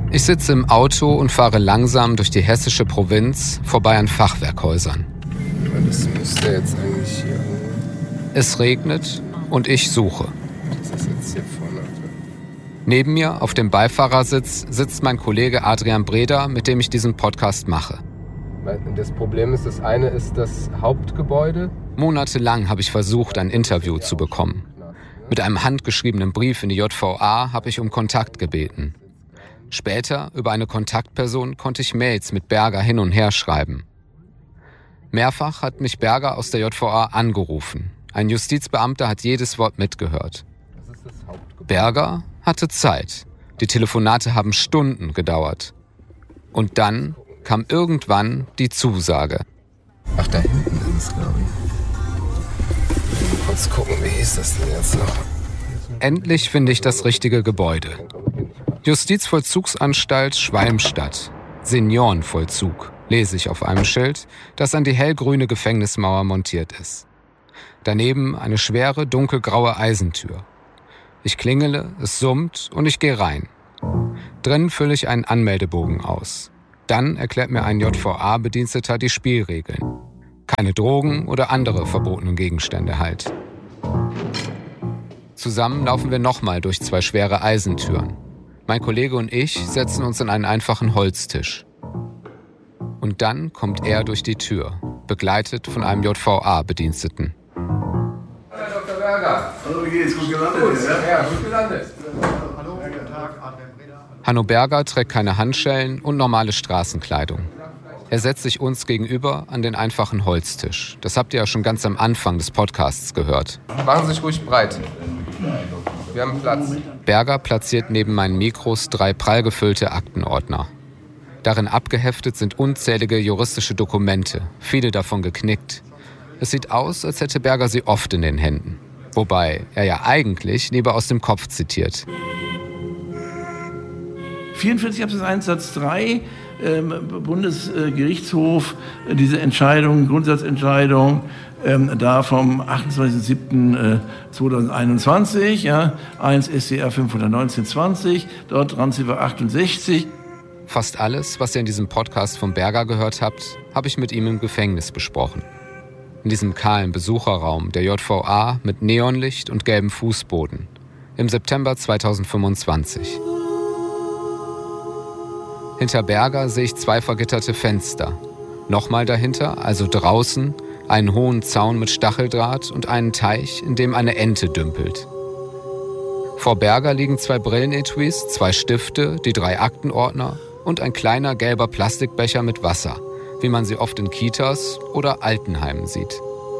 Ich sitze im Auto und fahre langsam durch die hessische Provinz vorbei an Fachwerkhäusern. Das müsste jetzt eigentlich hier. Es regnet und ich suche. Das ist jetzt hier vorne. Neben mir auf dem Beifahrersitz sitzt mein Kollege Adrian Breda, mit dem ich diesen Podcast mache. Das Problem ist, das eine ist das Hauptgebäude. Monatelang habe ich versucht, ein Interview zu bekommen. Mit einem handgeschriebenen Brief in die JVA habe ich um Kontakt gebeten. Später, über eine Kontaktperson, konnte ich Mails mit Berger hin und her schreiben. Mehrfach hat mich Berger aus der JVA angerufen. Ein Justizbeamter hat jedes Wort mitgehört. Berger hatte Zeit. Die Telefonate haben Stunden gedauert. Und dann kam irgendwann die Zusage. Ach, da hinten ist es, glaube ich. Kurz gucken, wie hieß das denn jetzt noch? Endlich finde ich das richtige Gebäude. Justizvollzugsanstalt Schwalmstadt. Seniorenvollzug, lese ich auf einem Schild, das an die hellgrüne Gefängnismauer montiert ist. Daneben eine schwere, dunkelgraue Eisentür. Ich klingele, es summt und ich gehe rein. Drin fülle ich einen Anmeldebogen aus. Dann erklärt mir ein JVA-Bediensteter die Spielregeln. Keine Drogen oder andere verbotenen Gegenstände halt. Zusammen laufen wir nochmal durch 2 schwere Eisentüren. Mein Kollege und ich setzen uns an einen einfachen Holztisch. Und dann kommt er durch die Tür, begleitet von einem JVA-Bediensteten. Hallo Dr. Berger. Hallo, wie geht's? Gut gelandet? Ja, gut gelandet. Hallo, guten Tag, Adrian Breda. Hanno Berger trägt keine Handschellen und normale Straßenkleidung. Er setzt sich uns gegenüber an den einfachen Holztisch. Das habt ihr ja schon ganz am Anfang des Podcasts gehört. Machen Sie sich ruhig breit. Wir haben Platz. Berger platziert neben meinen Mikros 3 prall gefüllte Aktenordner. Darin abgeheftet sind unzählige juristische Dokumente, viele davon geknickt. Es sieht aus, als hätte Berger sie oft in den Händen. Wobei er ja eigentlich lieber aus dem Kopf zitiert. 44 Absatz 1 Satz 3, Bundesgerichtshof, diese Entscheidung, Grundsatzentscheidung, da vom 28.07.2021, ja, 1 StR 519-20, dort Randziffer 68. Fast alles, was ihr in diesem Podcast von Berger gehört habt, habe ich mit ihm im Gefängnis besprochen. In diesem kahlen Besucherraum der JVA mit Neonlicht und gelbem Fußboden. Im September 2025. Hinter Berger sehe ich 2 vergitterte Fenster. Nochmal dahinter, also draußen, einen hohen Zaun mit Stacheldraht und einen Teich, in dem eine Ente dümpelt. Vor Berger liegen 2 Brillenetuis, 2 Stifte, die 3 Aktenordner und ein kleiner gelber Plastikbecher mit Wasser, wie man sie oft in Kitas oder Altenheimen sieht.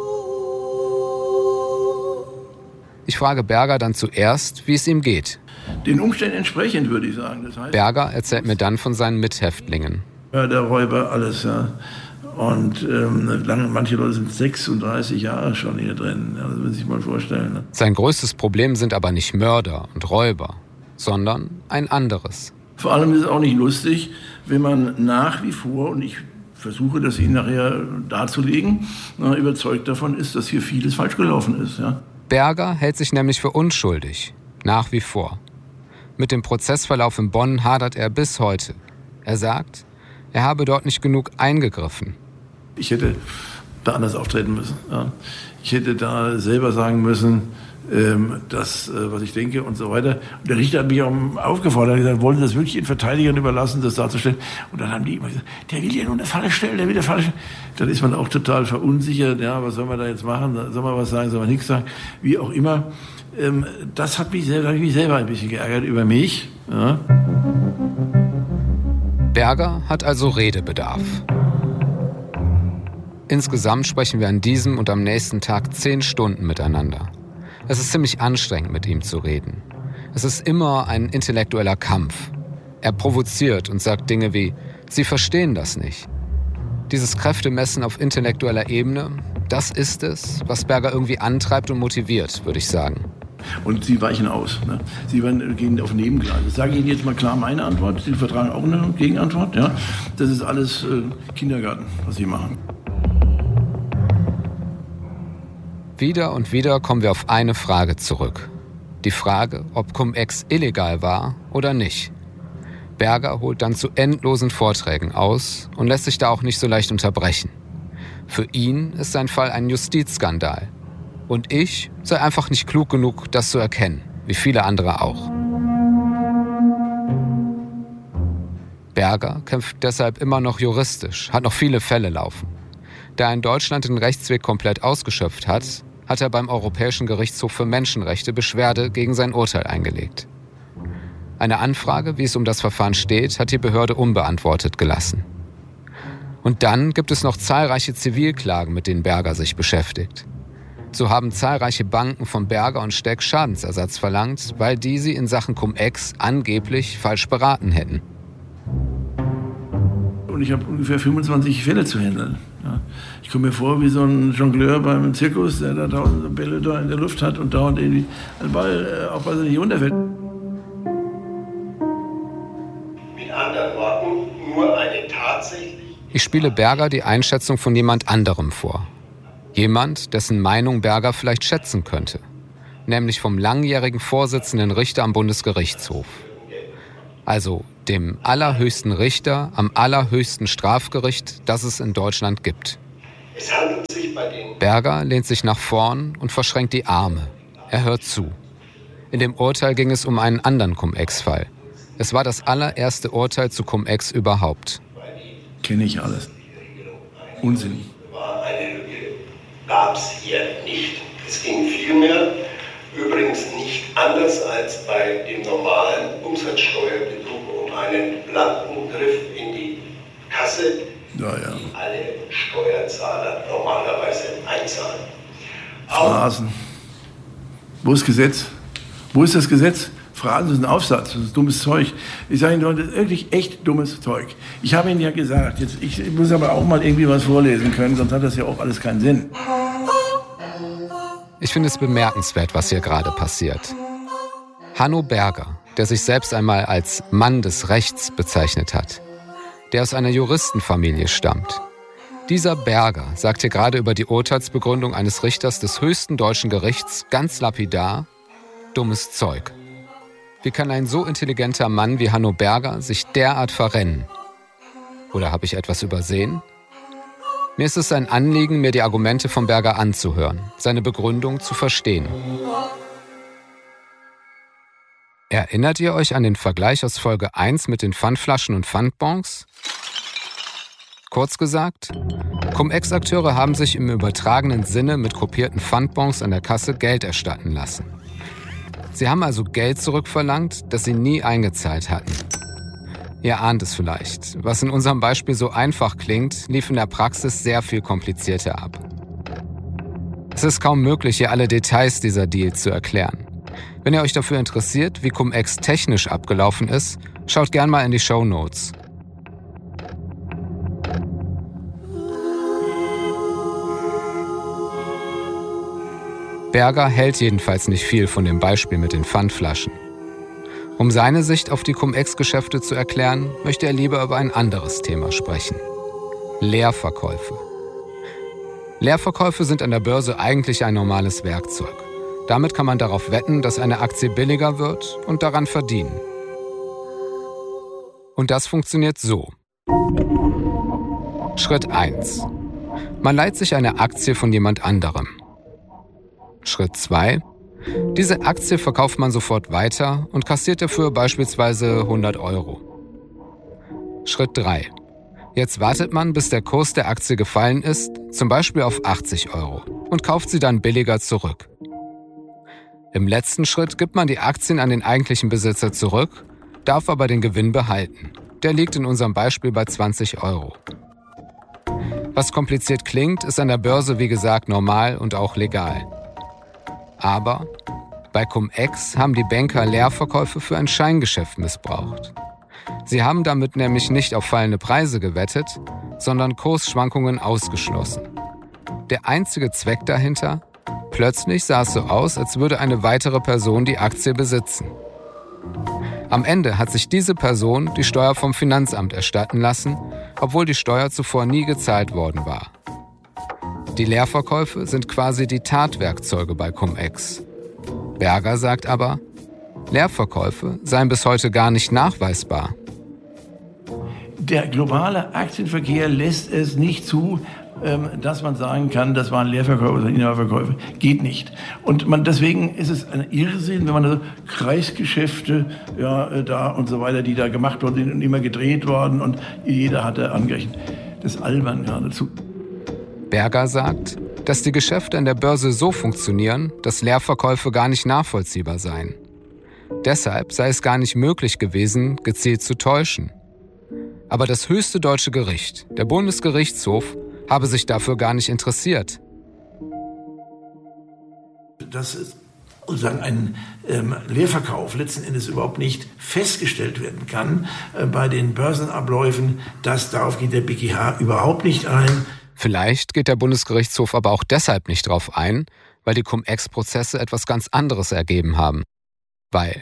Ich frage Berger dann zuerst, wie es ihm geht. Den Umständen entsprechend, würde ich sagen. Das heißt, Berger erzählt mir dann von seinen Mithäftlingen. ja, der Räuber, alles, ja. Und manche Leute sind 36 Jahre schon hier drin. Ja, das muss man sich mal vorstellen. Ne? Sein größtes Problem sind aber nicht Mörder und Räuber, sondern ein anderes. Vor allem ist es auch nicht lustig, wenn man nach wie vor, und ich versuche das Ihnen nachher darzulegen, überzeugt davon ist, dass hier vieles falsch gelaufen ist. Ja. Berger hält sich nämlich für unschuldig, nach wie vor. Mit dem Prozessverlauf in Bonn hadert er bis heute. Er sagt, er habe dort nicht genug eingegriffen. Ich hätte da anders auftreten müssen. Ja. Ich hätte da selber sagen müssen, das, was ich denke und so weiter. Und der Richter hat mich auch aufgefordert, er hat gesagt, wollen Sie das wirklich den Verteidigern überlassen, das darzustellen? Und dann haben die immer gesagt, der will ja nur eine Falle stellen, der will eine Falle stellen. Dann ist man auch total verunsichert, ja, was soll man da jetzt machen? Soll man was sagen, soll man nichts sagen? Wie auch immer. Das hat mich selber ein bisschen geärgert über mich. Ja. Berger hat also Redebedarf. Insgesamt sprechen wir an diesem und am nächsten Tag 10 Stunden miteinander. Es ist ziemlich anstrengend, mit ihm zu reden. Es ist immer ein intellektueller Kampf. Er provoziert und sagt Dinge wie, Sie verstehen das nicht. Dieses Kräftemessen auf intellektueller Ebene, das ist es, was Berger irgendwie antreibt und motiviert, würde ich sagen. Und Sie weichen aus. Ne? Sie gehen auf Nebengleise. Das sage ich Ihnen jetzt mal klar meine Antwort. Sie vertragen auch eine Gegenantwort. Ja? Das ist alles Kindergarten, was Sie machen. Wieder und wieder kommen wir auf eine Frage zurück. Die Frage, ob Cum-Ex illegal war oder nicht. Berger holt dann zu endlosen Vorträgen aus und lässt sich da auch nicht so leicht unterbrechen. Für ihn ist sein Fall ein Justizskandal. Und ich sei einfach nicht klug genug, das zu erkennen, wie viele andere auch. Berger kämpft deshalb immer noch juristisch, hat noch viele Fälle laufen. Da er in Deutschland den Rechtsweg komplett ausgeschöpft hat, hat er beim Europäischen Gerichtshof für Menschenrechte Beschwerde gegen sein Urteil eingelegt. Eine Anfrage, wie es um das Verfahren steht, hat die Behörde unbeantwortet gelassen. Und dann gibt es noch zahlreiche Zivilklagen, mit denen Berger sich beschäftigt. So haben zahlreiche Banken von Berger und Steck Schadensersatz verlangt, weil die sie in Sachen Cum-Ex angeblich falsch beraten hätten. Und ich habe ungefähr 25 Fälle zu handeln. Ja. Ich komme mir vor wie so ein Jongleur beim Zirkus, der da tausende Bälle da in der Luft hat und dauernd irgendwie einen Ball aufpassen, nicht runterfällt. Mit anderen Worten, nur eine tatsächlich... Ich spiele Berger die Einschätzung von jemand anderem vor. Jemand, dessen Meinung Berger vielleicht schätzen könnte. Nämlich vom langjährigen Vorsitzenden Richter am Bundesgerichtshof. Also dem allerhöchsten Richter am allerhöchsten Strafgericht, das es in Deutschland gibt. Es handelt sich bei den... Berger lehnt sich nach vorn und verschränkt die Arme. Er hört zu. In dem Urteil ging es um einen anderen Cum-Ex-Fall. Es war das allererste Urteil zu Cum-Ex überhaupt. Kenne ich alles. Unsinn. Eine Lücke gab es hier nicht. Es ging vielmehr, übrigens nicht anders als bei dem normalen Umsatzsteuerbetrug, um einen blanken Griff in die Kasse, die alle Steuerzahler normalerweise einzahlen. Phrasen. Wo ist Gesetz? Wo ist das Gesetz? Phrasen ist ein Aufsatz, das ist dummes Zeug. Ich sage Ihnen, Leute, das ist wirklich echt dummes Zeug. Ich habe Ihnen ja gesagt, ich muss aber auch mal irgendwie was vorlesen können, sonst hat das ja auch alles keinen Sinn. Ich finde es bemerkenswert, was hier gerade passiert. Hanno Berger, der sich selbst einmal als Mann des Rechts bezeichnet hat, der aus einer Juristenfamilie stammt. Dieser Berger sagt hier gerade über die Urteilsbegründung eines Richters des höchsten deutschen Gerichts ganz lapidar: dummes Zeug. Wie kann ein so intelligenter Mann wie Hanno Berger sich derart verrennen? Oder habe ich etwas übersehen? Mir ist es ein Anliegen, mir die Argumente von Berger anzuhören, seine Begründung zu verstehen. Erinnert ihr euch an den Vergleich aus Folge 1 mit den Pfandflaschen und Pfandbons? Kurz gesagt, Cum-Ex-Akteure haben sich im übertragenen Sinne mit kopierten Pfandbons an der Kasse Geld erstatten lassen. Sie haben also Geld zurückverlangt, das sie nie eingezahlt hatten. Ihr ahnt es vielleicht. Was in unserem Beispiel so einfach klingt, lief in der Praxis sehr viel komplizierter ab. Es ist kaum möglich, hier alle Details dieser Deals zu erklären. Wenn ihr euch dafür interessiert, wie Cum-Ex technisch abgelaufen ist, schaut gern mal in die Shownotes. Berger hält jedenfalls nicht viel von dem Beispiel mit den Pfandflaschen. Um seine Sicht auf die Cum-Ex-Geschäfte zu erklären, möchte er lieber über ein anderes Thema sprechen: Leerverkäufe. Leerverkäufe sind an der Börse eigentlich ein normales Werkzeug. Damit kann man darauf wetten, dass eine Aktie billiger wird und daran verdienen. Und das funktioniert so. Schritt 1. Man leiht sich eine Aktie von jemand anderem. Schritt 2. Diese Aktie verkauft man sofort weiter und kassiert dafür beispielsweise 100 €. Schritt 3. Jetzt wartet man, bis der Kurs der Aktie gefallen ist, zum Beispiel auf 80 € und kauft sie dann billiger zurück. Im letzten Schritt gibt man die Aktien an den eigentlichen Besitzer zurück, darf aber den Gewinn behalten. Der liegt in unserem Beispiel bei 20 €. Was kompliziert klingt, ist an der Börse wie gesagt normal und auch legal. Aber bei Cum-Ex haben die Banker Leerverkäufe für ein Scheingeschäft missbraucht. Sie haben damit nämlich nicht auf fallende Preise gewettet, sondern Kursschwankungen ausgeschlossen. Der einzige Zweck dahinter: plötzlich sah es so aus, als würde eine weitere Person die Aktie besitzen. Am Ende hat sich diese Person die Steuer vom Finanzamt erstatten lassen, obwohl die Steuer zuvor nie gezahlt worden war. Die Leerverkäufe sind quasi die Tatwerkzeuge bei Cum-Ex. Berger sagt aber, Leerverkäufe seien bis heute gar nicht nachweisbar. Der globale Aktienverkehr lässt es nicht zu, dass man sagen kann, das waren Leerverkäufe oder Inhaberverkäufe. Geht nicht. Und deswegen ist es ein Irrsinn, wenn man so Kreisgeschäfte da und so weiter, die da gemacht worden sind und immer gedreht worden und jeder hatte angerechnet. Das ist albern geradezu. Berger sagt, dass die Geschäfte an der Börse so funktionieren, dass Leerverkäufe gar nicht nachvollziehbar seien. Deshalb sei es gar nicht möglich gewesen, gezielt zu täuschen. Aber das höchste deutsche Gericht, der Bundesgerichtshof, habe sich dafür gar nicht interessiert. Dass sozusagen ein Leerverkauf letzten Endes überhaupt nicht festgestellt werden kann bei den Börsenabläufen, darauf geht der BGH überhaupt nicht ein. Vielleicht geht der Bundesgerichtshof aber auch deshalb nicht drauf ein, weil die Cum-Ex-Prozesse etwas ganz anderes ergeben haben. Weil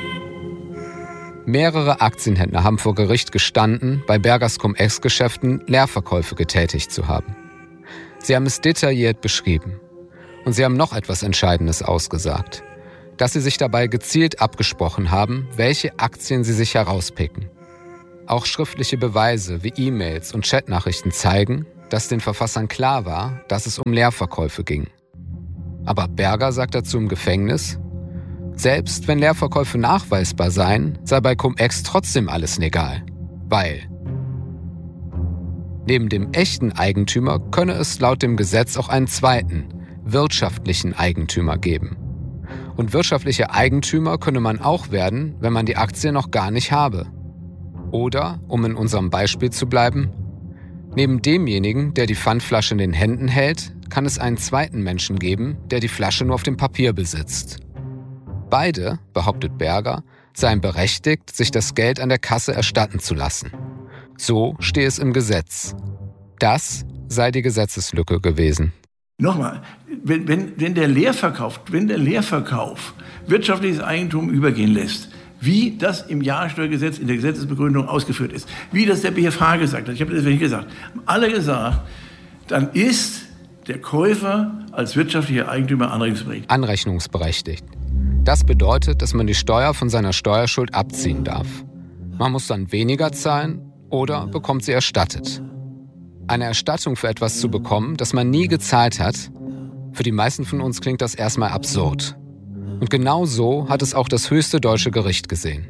mehrere Aktienhändler haben vor Gericht gestanden, bei Bergers Cum-Ex-Geschäften Leerverkäufe getätigt zu haben. Sie haben es detailliert beschrieben. Und sie haben noch etwas Entscheidendes ausgesagt. Dass sie sich dabei gezielt abgesprochen haben, welche Aktien sie sich herauspicken. Auch schriftliche Beweise wie E-Mails und Chatnachrichten zeigen, dass den Verfassern klar war, dass es um Leerverkäufe ging. Aber Berger sagt dazu im Gefängnis, selbst wenn Leerverkäufe nachweisbar seien, sei bei Cum-Ex trotzdem alles legal. Weil neben dem echten Eigentümer könne es laut dem Gesetz auch einen zweiten, wirtschaftlichen Eigentümer geben. Und wirtschaftlicher Eigentümer könne man auch werden, wenn man die Aktie noch gar nicht habe. Oder, um in unserem Beispiel zu bleiben, neben demjenigen, der die Pfandflasche in den Händen hält, kann es einen zweiten Menschen geben, der die Flasche nur auf dem Papier besitzt. Beide, behauptet Berger, seien berechtigt, sich das Geld an der Kasse erstatten zu lassen. So stehe es im Gesetz. Das sei die Gesetzeslücke gewesen. Nochmal, wenn der Leerverkauf wirtschaftliches Eigentum übergehen lässt, wie das im Jahressteuergesetz in der Gesetzesbegründung ausgeführt ist, wie das der BfH gesagt hat, ich habe das nicht gesagt, haben alle gesagt, dann ist der Käufer als wirtschaftlicher Eigentümer anrechnungsberechtigt. Das bedeutet, dass man die Steuer von seiner Steuerschuld abziehen darf. Man muss dann weniger zahlen oder bekommt sie erstattet. Eine Erstattung für etwas zu bekommen, das man nie gezahlt hat, für die meisten von uns klingt das erstmal absurd. Und genau so hat es auch das höchste deutsche Gericht gesehen.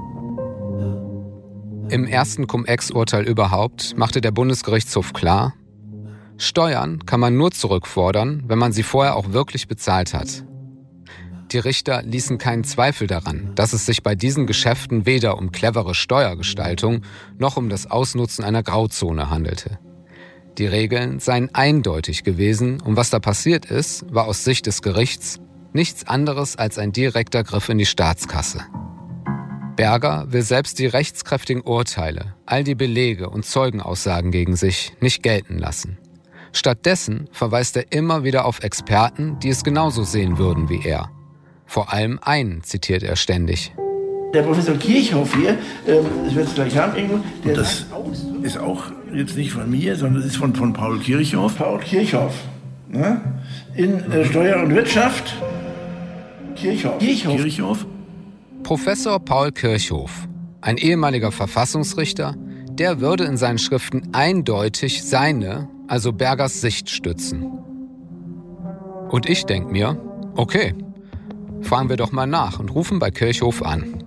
Im ersten Cum-Ex-Urteil überhaupt machte der Bundesgerichtshof klar, Steuern kann man nur zurückfordern, wenn man sie vorher auch wirklich bezahlt hat. Die Richter ließen keinen Zweifel daran, dass es sich bei diesen Geschäften weder um clevere Steuergestaltung noch um das Ausnutzen einer Grauzone handelte. Die Regeln seien eindeutig gewesen und was da passiert ist, war aus Sicht des Gerichts nichts anderes als ein direkter Griff in die Staatskasse. Berger will selbst die rechtskräftigen Urteile, all die Belege und Zeugenaussagen gegen sich nicht gelten lassen. Stattdessen verweist er immer wieder auf Experten, die es genauso sehen würden wie er. Vor allem einen zitiert er ständig. Der Professor Kirchhoff hier, das wird es gleich haben irgendwo, das ist auch jetzt nicht von mir, sondern das ist von Paul Kirchhoff. Paul Kirchhoff, ne? In Steuer und Wirtschaft. Kirchhoff. Professor Paul Kirchhoff, ein ehemaliger Verfassungsrichter, der würde in seinen Schriften eindeutig seine, also Bergers Sicht stützen. Und ich denke mir, okay, fragen wir doch mal nach und rufen bei Kirchhoff an.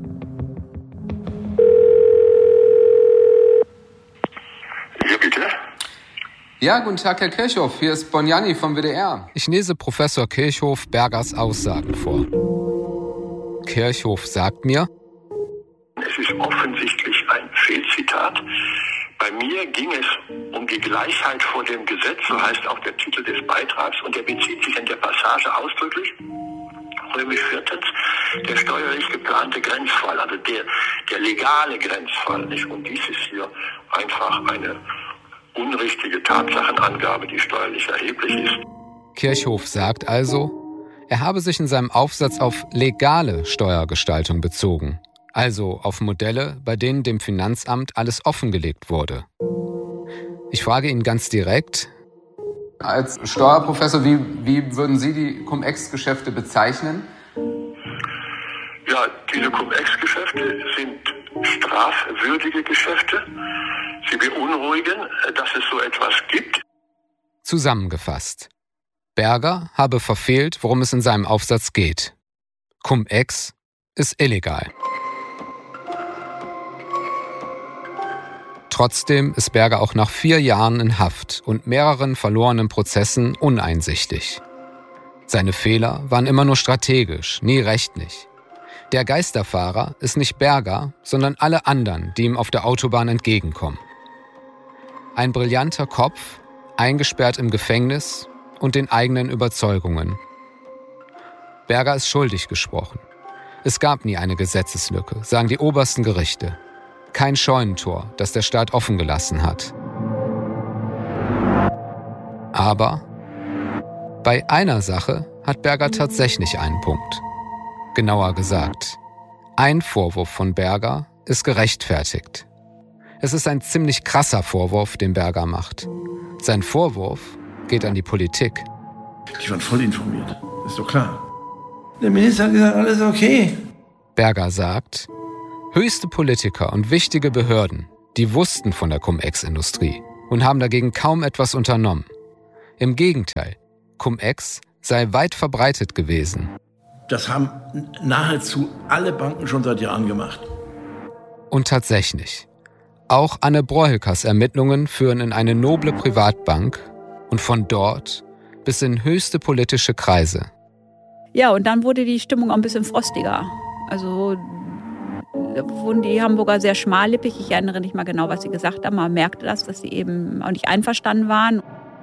Ja, bitte? Ja, guten Tag, Herr Kirchhoff. Hier ist Bonjani vom WDR. Ich lese Professor Kirchhoff Bergers Aussagen vor. Kirchhoff sagt mir, es ist offensichtlich ein Fehlzitat. Bei mir ging es um die Gleichheit vor dem Gesetz, so heißt auch der Titel des Beitrags, und der bezieht sich in der Passage ausdrücklich. Römisch viertens, der steuerlich geplante Grenzfall, also der legale Grenzfall, nicht? Und dies ist hier einfach eine unrichtige Tatsachenangabe, die steuerlich erheblich ist. Kirchhoff sagt also, er habe sich in seinem Aufsatz auf legale Steuergestaltung bezogen, also auf Modelle, bei denen dem Finanzamt alles offengelegt wurde. Ich frage ihn ganz direkt, als Steuerprofessor, wie würden Sie die Cum-Ex-Geschäfte bezeichnen? Ja, diese Cum-Ex-Geschäfte sind strafwürdige Geschäfte. Sie beunruhigen, dass es so etwas gibt. Zusammengefasst. Berger habe verfehlt, worum es in seinem Aufsatz geht. Cum-Ex ist illegal. Trotzdem ist Berger auch nach 4 Jahren in Haft und mehreren verlorenen Prozessen uneinsichtig. Seine Fehler waren immer nur strategisch, nie rechtlich. Der Geisterfahrer ist nicht Berger, sondern alle anderen, die ihm auf der Autobahn entgegenkommen. Ein brillanter Kopf, eingesperrt im Gefängnis und den eigenen Überzeugungen. Berger ist schuldig gesprochen. Es gab nie eine Gesetzeslücke, sagen die obersten Gerichte. Kein Scheunentor, das der Staat offen gelassen hat. Aber bei einer Sache hat Berger tatsächlich einen Punkt. Genauer gesagt, ein Vorwurf von Berger ist gerechtfertigt. Es ist ein ziemlich krasser Vorwurf, den Berger macht. Sein Vorwurf geht an die Politik. Die waren voll informiert, ist doch klar. Der Minister hat gesagt, alles okay. Berger sagt, höchste Politiker und wichtige Behörden, die wussten von der Cum-Ex-Industrie und haben dagegen kaum etwas unternommen. Im Gegenteil, Cum-Ex sei weit verbreitet gewesen. Das haben nahezu alle Banken schon seit Jahren gemacht. Und tatsächlich, auch Anne Broilkas Ermittlungen führen in eine noble Privatbank und von dort bis in höchste politische Kreise. Ja, und dann wurde die Stimmung auch ein bisschen frostiger. Also wurden die Hamburger sehr schmallippig. Ich erinnere nicht mal genau, was sie gesagt haben. Man merkte das, dass sie eben auch nicht einverstanden waren.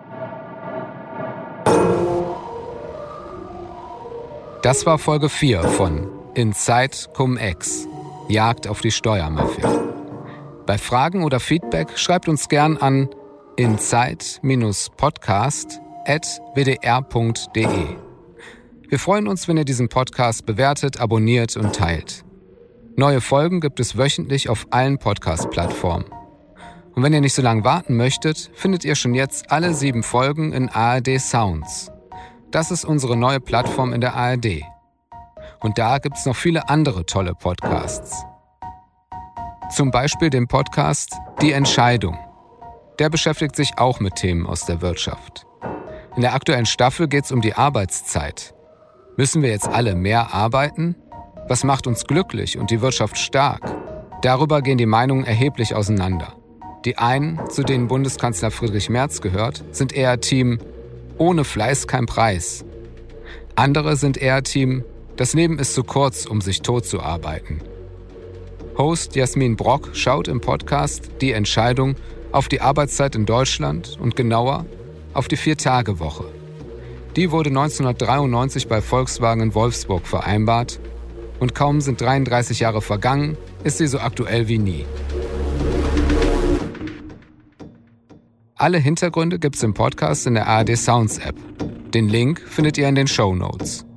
Das war Folge 4 von Inside Cum-Ex, Jagd auf die Steuermafia. Bei Fragen oder Feedback schreibt uns gern an inside-podcast@wdr.de. Wir freuen uns, wenn ihr diesen Podcast bewertet, abonniert und teilt. Neue Folgen gibt es wöchentlich auf allen Podcast-Plattformen. Und wenn ihr nicht so lange warten möchtet, findet ihr schon jetzt alle 7 Folgen in ARD Sounds. Das ist unsere neue Plattform in der ARD. Und da gibt es noch viele andere tolle Podcasts. Zum Beispiel den Podcast Die Entscheidung. Der beschäftigt sich auch mit Themen aus der Wirtschaft. In der aktuellen Staffel geht es um die Arbeitszeit. Müssen wir jetzt alle mehr arbeiten? Was macht uns glücklich und die Wirtschaft stark? Darüber gehen die Meinungen erheblich auseinander. Die einen, zu denen Bundeskanzler Friedrich Merz gehört, sind eher Team ohne Fleiß kein Preis. Andere sind eher Team das Leben ist zu kurz, um sich tot zu arbeiten. Host Jasmin Brock schaut im Podcast Die Entscheidung auf die Arbeitszeit in Deutschland und genauer auf die 4-Tage-Woche. Die wurde 1993 bei Volkswagen in Wolfsburg vereinbart und kaum sind 33 Jahre vergangen, ist sie so aktuell wie nie. Alle Hintergründe gibt's im Podcast in der ARD Sounds App. Den Link findet ihr in den Shownotes.